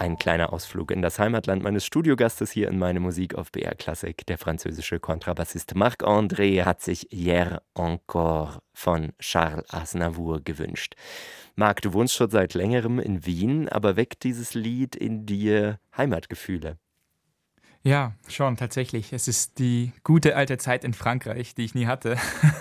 ein kleiner Ausflug in das Heimatland meines Studiogastes hier in Meine Musik auf BR Klassik. Der französische Kontrabassist Marc-André hat sich Hier encore von Charles Aznavour gewünscht. Marc, du wohnst schon seit längerem in Wien, aber weckt dieses Lied in dir Heimatgefühle? Ja, schon, tatsächlich. Es ist die gute alte Zeit in Frankreich, die ich nie hatte.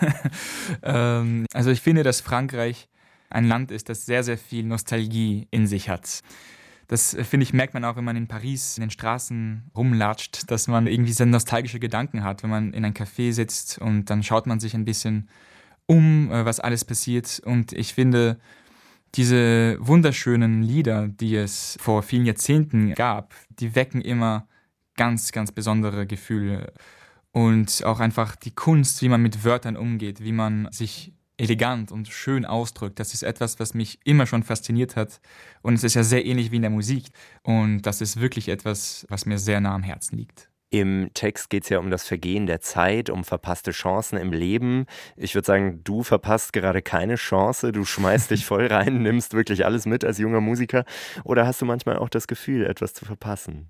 Also ich finde, dass Frankreich ein Land ist, das sehr, sehr viel Nostalgie in sich hat. Das, finde ich, merkt man auch, wenn man in Paris in den Straßen rumlatscht, dass man irgendwie sehr nostalgische Gedanken hat, wenn man in ein Café sitzt und dann schaut man sich ein bisschen um, was alles passiert. Und ich finde, diese wunderschönen Lieder, die es vor vielen Jahrzehnten gab, die wecken immer ganz, ganz besondere Gefühle. Und auch einfach die Kunst, wie man mit Wörtern umgeht, wie man sich elegant und schön ausdrückt. Das ist etwas, was mich immer schon fasziniert hat. Und es ist ja sehr ähnlich wie in der Musik. Und das ist wirklich etwas, was mir sehr nah am Herzen liegt. Im Text geht es ja um das Vergehen der Zeit, um verpasste Chancen im Leben. Ich würde sagen, du verpasst gerade keine Chance. Du schmeißt dich voll rein, nimmst wirklich alles mit als junger Musiker. Oder hast du manchmal auch das Gefühl, etwas zu verpassen?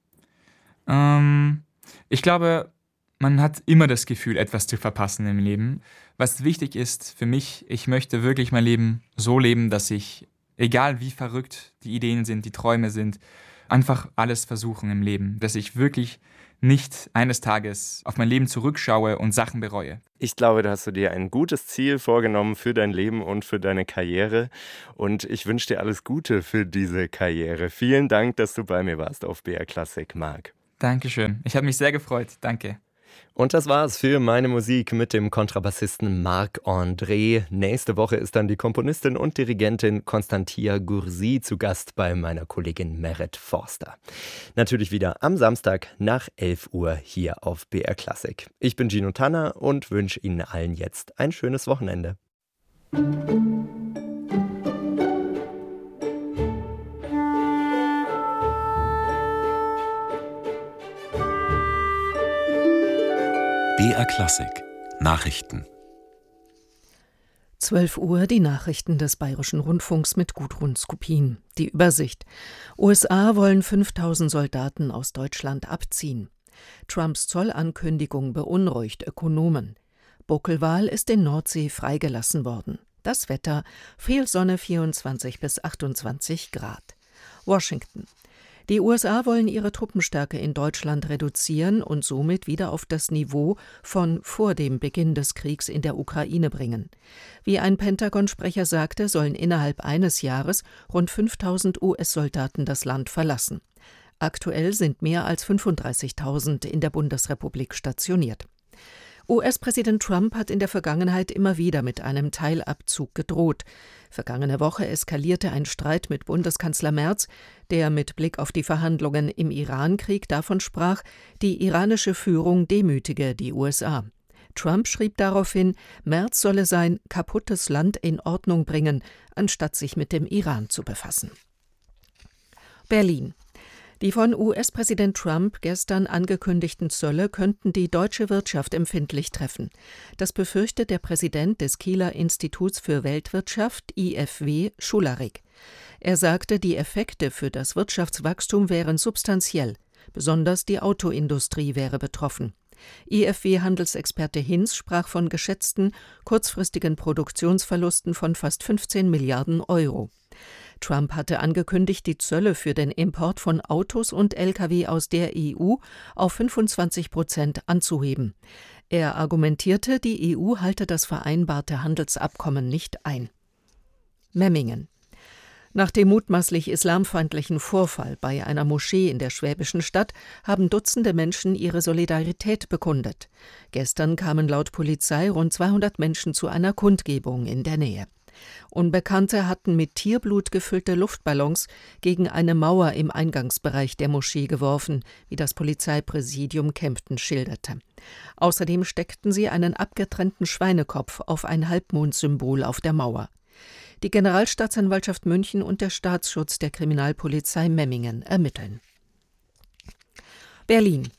Ich glaube, man hat immer das Gefühl, etwas zu verpassen im Leben. Was wichtig ist für mich, ich möchte wirklich mein Leben so leben, dass ich, egal wie verrückt die Ideen sind, die Träume sind, einfach alles versuchen im Leben. Dass ich wirklich nicht eines Tages auf mein Leben zurückschaue und Sachen bereue. Ich glaube, da hast du dir ein gutes Ziel vorgenommen für dein Leben und für deine Karriere. Und ich wünsche dir alles Gute für diese Karriere. Vielen Dank, dass du bei mir warst auf BR Klassik, Marc. Dankeschön. Ich habe mich sehr gefreut. Danke. Und das war's für Meine Musik mit dem Kontrabassisten Marc-André. Nächste Woche ist dann die Komponistin und Dirigentin Constantia Gursi zu Gast bei meiner Kollegin Meret Forster. Natürlich wieder am Samstag nach 11 Uhr hier auf BR Klassik. Ich bin Gino Tanner und wünsche Ihnen allen jetzt ein schönes Wochenende. BR Klassik Nachrichten. 12 Uhr die Nachrichten des Bayerischen Rundfunks mit Gudrun Skupin. Die Übersicht. USA wollen 5000 Soldaten aus Deutschland abziehen. Trumps Zollankündigung beunruhigt Ökonomen. Buckelwal ist in Nordsee freigelassen worden. Das Wetter: viel Sonne, 24 bis 28 Grad. Washington. Die USA wollen ihre Truppenstärke in Deutschland reduzieren und somit wieder auf das Niveau von vor dem Beginn des Kriegs in der Ukraine bringen. Wie ein Pentagon-Sprecher sagte, sollen innerhalb eines Jahres rund 5000 US-Soldaten das Land verlassen. Aktuell sind mehr als 35.000 in der Bundesrepublik stationiert. US-Präsident Trump hat in der Vergangenheit immer wieder mit einem Teilabzug gedroht. Vergangene Woche eskalierte ein Streit mit Bundeskanzler Merz, der mit Blick auf die Verhandlungen im Irankrieg davon sprach, die iranische Führung demütige die USA. Trump schrieb daraufhin, Merz solle sein kaputtes Land in Ordnung bringen, anstatt sich mit dem Iran zu befassen. Berlin. Die von US-Präsident Trump gestern angekündigten Zölle könnten die deutsche Wirtschaft empfindlich treffen. Das befürchtet der Präsident des Kieler Instituts für Weltwirtschaft, IFW, Schularik. Er sagte, die Effekte für das Wirtschaftswachstum wären substanziell. Besonders die Autoindustrie wäre betroffen. IFW-Handelsexperte Hinz sprach von geschätzten kurzfristigen Produktionsverlusten von fast 15 Milliarden Euro. Trump hatte angekündigt, die Zölle für den Import von Autos und Lkw aus der EU auf 25% anzuheben. Er argumentierte, die EU halte das vereinbarte Handelsabkommen nicht ein. Memmingen. Nach dem mutmaßlich islamfeindlichen Vorfall bei einer Moschee in der schwäbischen Stadt haben Dutzende Menschen ihre Solidarität bekundet. Gestern kamen laut Polizei rund 200 Menschen zu einer Kundgebung in der Nähe. Unbekannte hatten mit Tierblut gefüllte Luftballons gegen eine Mauer im Eingangsbereich der Moschee geworfen, wie das Polizeipräsidium Kempten schilderte. Außerdem steckten sie einen abgetrennten Schweinekopf auf ein Halbmondsymbol auf der Mauer. Die Generalstaatsanwaltschaft München und der Staatsschutz der Kriminalpolizei Memmingen ermitteln. Berlin.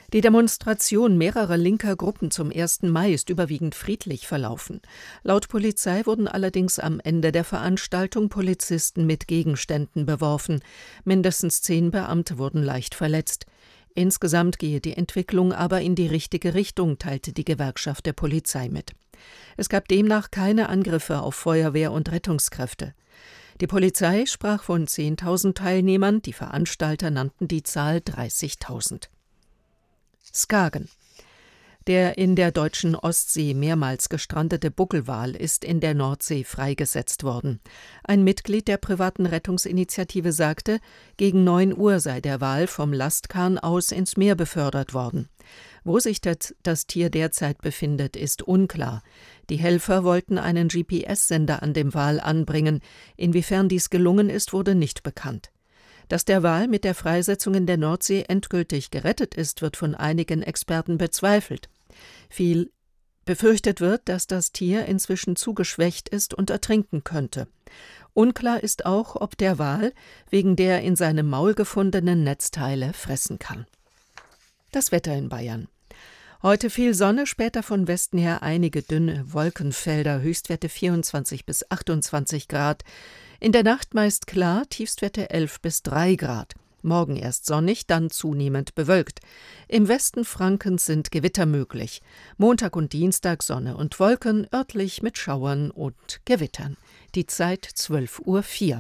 Die Demonstration mehrerer linker Gruppen zum 1. Mai ist überwiegend friedlich verlaufen. Laut Polizei wurden allerdings am Ende der Veranstaltung Polizisten mit Gegenständen beworfen. Mindestens 10 Beamte wurden leicht verletzt. Insgesamt gehe die Entwicklung aber in die richtige Richtung, teilte die Gewerkschaft der Polizei mit. Es gab demnach keine Angriffe auf Feuerwehr und Rettungskräfte. Die Polizei sprach von 10.000 Teilnehmern, die Veranstalter nannten die Zahl 30.000. Skagen. Der in der deutschen Ostsee mehrmals gestrandete Buckelwal ist in der Nordsee freigesetzt worden. Ein Mitglied der privaten Rettungsinitiative sagte, gegen 9 Uhr sei der Wal vom Lastkahn aus ins Meer befördert worden. Wo sich das Tier derzeit befindet, ist unklar. Die Helfer wollten einen GPS-Sender an dem Wal anbringen. Inwiefern dies gelungen ist, wurde nicht bekannt. Dass der Wal mit der Freisetzung in der Nordsee endgültig gerettet ist, wird von einigen Experten bezweifelt. Viel befürchtet wird, dass das Tier inzwischen zu geschwächt ist und ertrinken könnte. Unklar ist auch, ob der Wal wegen der in seinem Maul gefundenen Netzteile fressen kann. Das Wetter in Bayern. Heute viel Sonne, später von Westen her einige dünne Wolkenfelder, Höchstwerte 24 bis 28 Grad. In der Nacht meist klar, Tiefstwerte 11 bis 3 Grad. Morgen erst sonnig, dann zunehmend bewölkt. Im Westen Frankens sind Gewitter möglich. Montag und Dienstag Sonne und Wolken, örtlich mit Schauern und Gewittern. Die Zeit 12:04 Uhr.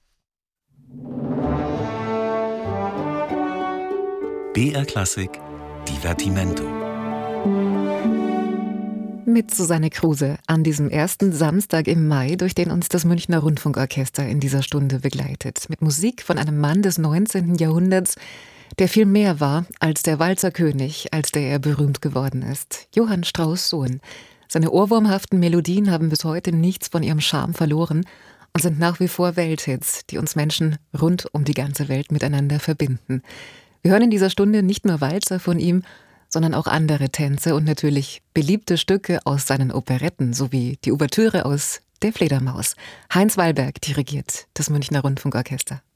BR Klassik Divertimento. Mit Susanne Kruse an diesem ersten Samstag im Mai, durch den uns das Münchner Rundfunkorchester in dieser Stunde begleitet. Mit Musik von einem Mann des 19. Jahrhunderts, der viel mehr war als der Walzerkönig, als der er berühmt geworden ist. Johann Strauss Sohn. Seine ohrwurmhaften Melodien haben bis heute nichts von ihrem Charme verloren und sind nach wie vor Welthits, die uns Menschen rund um die ganze Welt miteinander verbinden. Wir hören in dieser Stunde nicht nur Walzer von ihm, sondern auch andere Tänze und natürlich beliebte Stücke aus seinen Operetten, sowie die Ouvertüre aus Der Fledermaus. Heinz Wallberg dirigiert das Münchner Rundfunkorchester.